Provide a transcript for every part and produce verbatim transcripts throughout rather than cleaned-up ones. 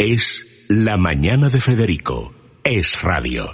Es La Mañana de Federico. Es Radio.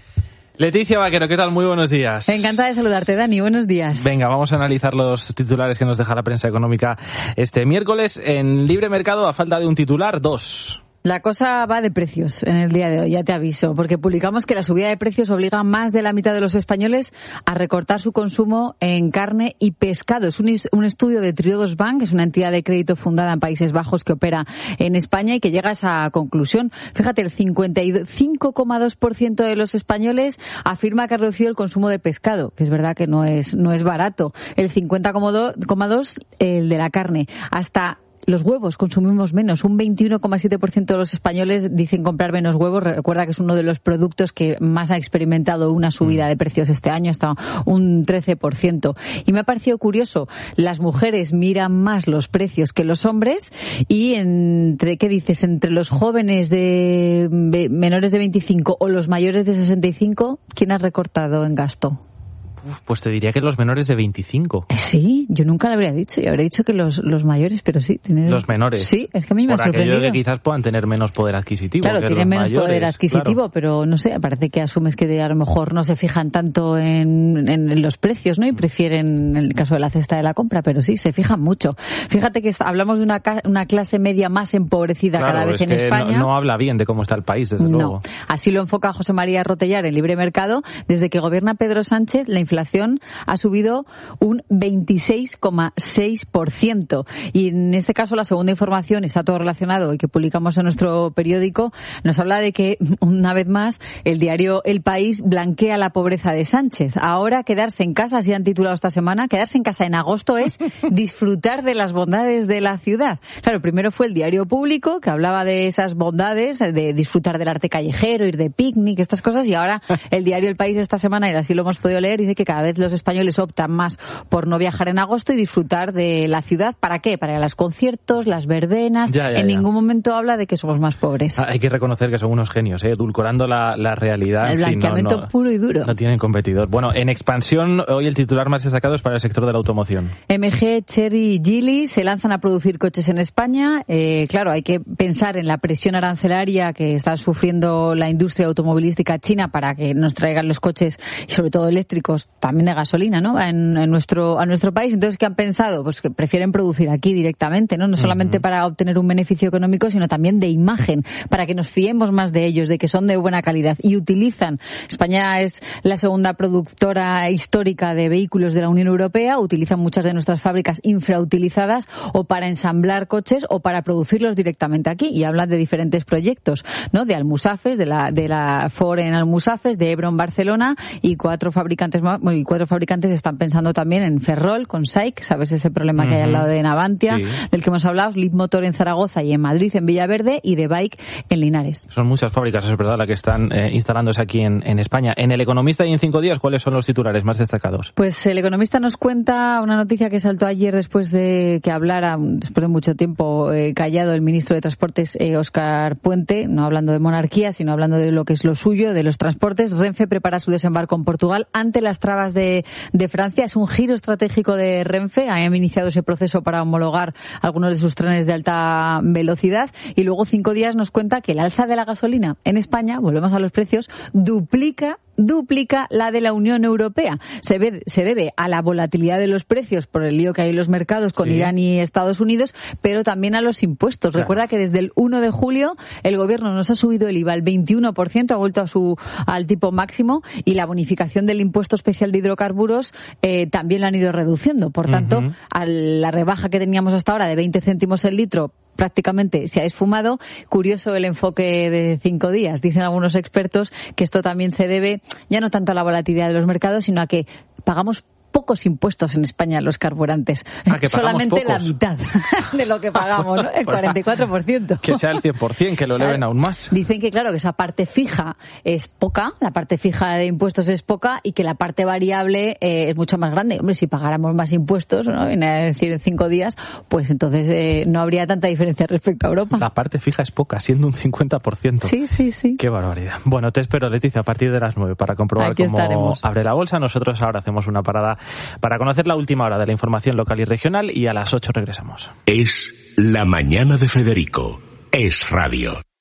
Leticia Vaquero, ¿qué tal? Muy buenos días. Encantada de saludarte, Dani. Buenos días. Venga, vamos a analizar los titulares que nos deja la prensa económica este miércoles. En Libre Mercado, a falta de un titular, dos. La cosa va de precios en el día de hoy, ya te aviso, porque publicamos que la subida de precios obliga a más de la mitad de los españoles a recortar su consumo en carne y pescado. Es un, un estudio de Triodos Bank, es una entidad de crédito fundada en Países Bajos que opera en España y que llega a esa conclusión. Fíjate, el cincuenta y cinco coma dos por ciento de los españoles afirma que ha reducido el consumo de pescado, que es verdad que no es, no es barato. El cincuenta coma dos por ciento el de la carne. Hasta los huevos consumimos menos. Un veintiuno coma siete por ciento de los españoles dicen comprar menos huevos. Recuerda que es uno de los productos que más ha experimentado una subida de precios este año, hasta un trece por ciento. Y me ha parecido curioso, las mujeres miran más los precios que los hombres y entre, ¿qué dices? Entre los jóvenes de menores de veinticinco o los mayores de sesenta y cinco, ¿quién ha recortado en gasto? Uf, pues te diría que los menores de veinticinco. Sí, yo nunca lo habría dicho. Yo habría dicho que los, los mayores, pero sí. Tienen... Los menores. Sí, es que a mí me ha sorprendido. Por aquello que quizás puedan tener menos poder adquisitivo. Claro, que tienen los menos mayores, poder adquisitivo, claro. Pero no sé, parece que asumes que a lo mejor no se fijan tanto en, en, en los precios, ¿no? Y prefieren, en el caso de la cesta de la compra, pero sí, se fijan mucho. Fíjate que hablamos de una, una clase media más empobrecida claro, cada vez es en que España. No, no habla bien de cómo está el país, desde no. luego. Así lo enfoca José María Rotellar en Libre Mercado. Desde que gobierna Pedro Sánchez, la inflación ha subido un veintiséis coma seis por ciento. Y en este caso la segunda información, está todo relacionado y que publicamos en nuestro periódico, nos habla de que una vez más el diario El País blanquea la pobreza de Sánchez. Ahora quedarse en casa, así han titulado esta semana, quedarse en casa en agosto es disfrutar de las bondades de la ciudad. Claro, primero fue el diario Público que hablaba de esas bondades, de disfrutar del arte callejero, ir de picnic, estas cosas, y ahora el diario El País esta semana, y así lo hemos podido leer, dice que cada vez los españoles optan más por no viajar en agosto y disfrutar de la ciudad. ¿Para qué? Para los conciertos, las verbenas. Ya, ya, en ya. ningún momento habla de que somos más pobres. Ah, hay que reconocer que son unos genios, ¿eh? Edulcorando la, la realidad. El blanqueamiento sí, no, no, puro y duro. No tienen competidor. Bueno, en expansión, hoy el titular más destacado es para el sector de la automoción. M G, Chery y Geely se lanzan a producir coches en España. Eh, claro, hay que pensar en la presión arancelaria que está sufriendo la industria automovilística china para que nos traigan los coches, y sobre todo eléctricos, también de gasolina, ¿no? En, en nuestro a nuestro país. Entonces, ¿qué han pensado? Pues que prefieren producir aquí directamente, ¿no? No solamente uh-huh. para obtener un beneficio económico, sino también de imagen, para que nos fiemos más de ellos, de que son de buena calidad. Y utilizan, España es la segunda productora histórica de vehículos de la Unión Europea, utilizan muchas de nuestras fábricas infrautilizadas o para ensamblar coches o para producirlos directamente aquí. Y hablan de diferentes proyectos, ¿no? De Almusafes, de la, de la Ford en Almusafes, de Ebro en Barcelona, y cuatro fabricantes más, bueno, y cuatro fabricantes están pensando también en Ferrol, con S A I C, ¿sabes? Ese problema uh-huh. que hay al lado de Navantia, sí. del que hemos hablado, Leapmotor en Zaragoza y en Madrid, en Villaverde, y de Bike en Linares. Son muchas fábricas, es verdad, las que están eh, instalándose aquí en, en España. En El Economista y en Cinco Días, ¿cuáles son los titulares más destacados? Pues El Economista nos cuenta una noticia que saltó ayer después de que hablara, después de mucho tiempo eh, callado, el ministro de Transportes, eh, Óscar Puente, no hablando de monarquía, sino hablando de lo que es lo suyo, de los transportes. Renfe prepara su desembarco en Portugal ante las trabas de, de Francia. Es un giro estratégico de Renfe. Han iniciado ese proceso para homologar algunos de sus trenes de alta velocidad. Y luego Cinco Días nos cuenta que el alza de la gasolina en España, volvemos a los precios, duplica duplica la de la Unión Europea. Se, ve, se debe a la volatilidad de los precios por el lío que hay en los mercados con sí. Irán y Estados Unidos, pero también a los impuestos. Claro. Recuerda que desde el uno de julio el gobierno nos ha subido el I V A al veintiuno por ciento, ha vuelto a su al tipo máximo, y la bonificación del impuesto especial de hidrocarburos eh, también lo han ido reduciendo. Por tanto, uh-huh. a la rebaja que teníamos hasta ahora de veinte céntimos el litro prácticamente se ha esfumado. Curioso el enfoque de Cinco Días. Dicen algunos expertos que esto también se debe ya no tanto a la volatilidad de los mercados, sino a que pagamos pocos impuestos en España los carburantes. Ah, que solamente pocos. La mitad de lo que pagamos, ¿no? El cuarenta y cuatro por ciento. Que sea el cien por ciento, que lo eleven claro. aún más. Dicen que, claro, que esa parte fija es poca, la parte fija de impuestos es poca, y que la parte variable eh, es mucho más grande. Hombre, si pagáramos más impuestos, ¿no? Viene a decir en cinco días, pues entonces eh, no habría tanta diferencia respecto a Europa. La parte fija es poca, siendo un cincuenta por ciento. Sí, sí, sí. Qué barbaridad. Bueno, te espero, Leticia, a partir de las nueve para comprobar Aquí cómo estaremos. abre la bolsa. Nosotros ahora hacemos una parada para conocer la última hora de la información local y regional, y a las ocho regresamos. Es La Mañana de Federico. Es Radio.